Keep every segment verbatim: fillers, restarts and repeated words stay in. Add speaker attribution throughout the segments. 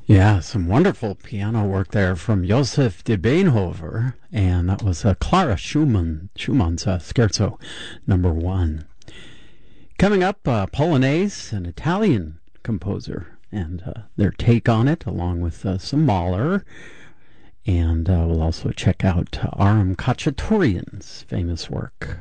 Speaker 1: Yeah, some wonderful piano work there from Joseph de Beenhover, and that was uh, Clara Schumann, Schumann's uh, Scherzo number one. Coming up, uh, Polonaise, an Italian composer, and uh, their take on it, along with uh, some Mahler, and uh, we'll also check out uh, Aram Khachaturian's famous work.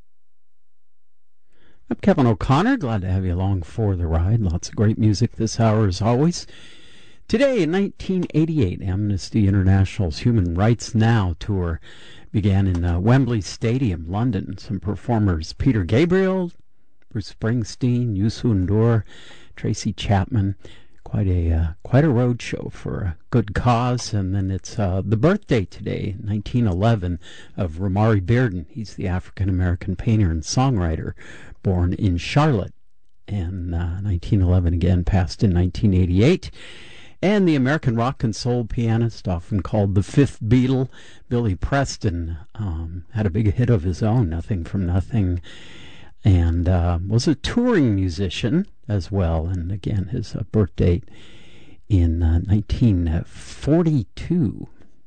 Speaker 1: I'm Kevin O'Connor, glad to have you along for the ride. Lots of great music this hour as always. Today, in nineteen eighty-eight, Amnesty International's Human Rights Now tour began in uh, Wembley Stadium, London. Some performers: Peter Gabriel, Bruce Springsteen, Youssou N'Dour, Tracy Chapman. Quite a uh, quite a road show for a good cause. And then it's uh, the birthday today, nineteen eleven, of Romari Bearden. He's the African-American painter and songwriter born in Charlotte. And uh, nineteen eleven again, passed in nineteen eighty-eight. And the American rock and soul pianist, often called the fifth Beatle, Billy Preston, um, had a big hit of his own, Nothing from Nothing, and uh, was a touring musician as well. And again, his uh, birth date in uh, nineteen forty-two.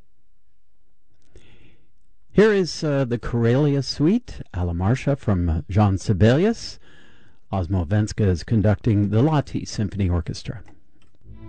Speaker 1: Here is uh, the Karelia Suite, Alla Marcia from uh, Jean Sibelius. Osmo Venska is conducting the Lahti Symphony Orchestra.